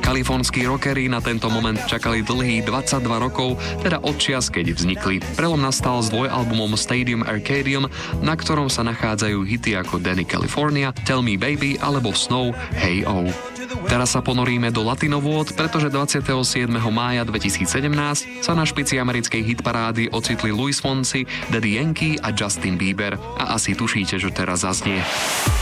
Kalifornskí rockeri na tento moment čakali dlhých 22 rokov, teda od čias, keď vznikli. Prelom nastal s dvojalbumom Stadium Arcadium, na ktorom sa nachádzajú hity ako Danny California, Tell Me Baby alebo Snow, Hey Oh. Teraz sa ponoríme do latinovôd, pretože 27. mája 2017 sa na špici americkej hitparády ocitli Luis Fonsi, Daddy Yankee a Justin Bieber. A asi tušíte, že teraz zaznie.